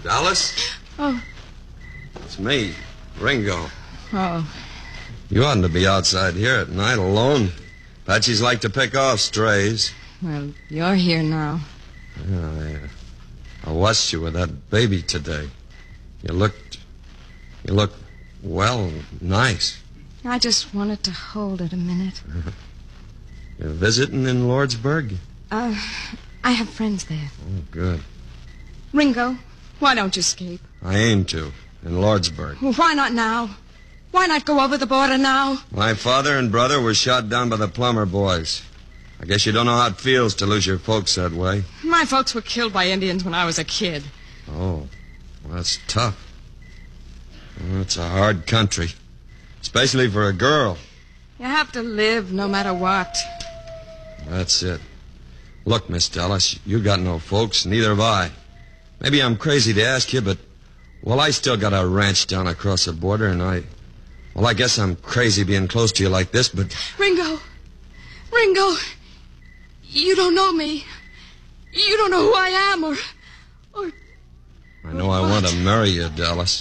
Dallas? Oh. It's me, Ringo. Oh. You oughtn't to be outside here at night alone. Apaches like to pick off strays. Well, you're here now. Yeah, I watched you with that baby today. You looked, well, nice. I just wanted to hold it a minute. You're visiting in Lordsburg? I have friends there. Oh, good. Ringo, why don't you escape? I aim to, in Lordsburg. Well, why not now? Why not go over the border now? My father and brother were shot down by the Plummer boys. I guess you don't know how it feels to lose your folks that way. My folks were killed by Indians when I was a kid. Oh, well, that's tough. Well, it's a hard country, especially for a girl. You have to live no matter what. That's it. Look, Miss Dallas, you got no folks, neither have I. Maybe I'm crazy to ask you, but, well, I still got a ranch down across the border, and I guess I'm crazy being close to you like this, but... Ringo, you don't know me. You don't know who I am, or... I know I want to marry you, Dallas.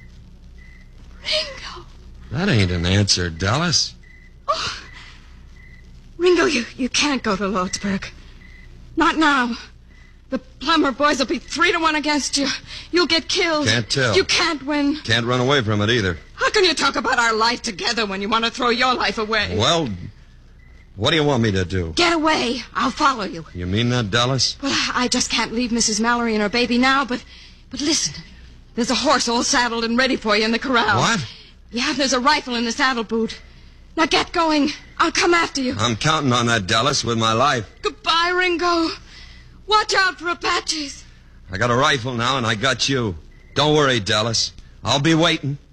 Ringo. That ain't an answer, Dallas. Oh. Ringo, you can't go to Lordsburg. Not now. The Plummer boys will be 3-1 against you. You'll get killed. Can't tell. You can't win. Can't run away from it either. How can you talk about our life together when you want to throw your life away? Well, what do you want me to do? Get away. I'll follow you. You mean that, Dallas? Well, I just can't leave Mrs. Mallory and her baby now, but listen. There's a horse all saddled and ready for you in the corral. What? Yeah, there's a rifle in the saddle boot. Now get going. I'll come after you. I'm counting on that, Dallas, with my life. Goodbye, Ringo. Watch out for Apaches. I got a rifle now, and I got you. Don't worry, Dallas. I'll be waiting.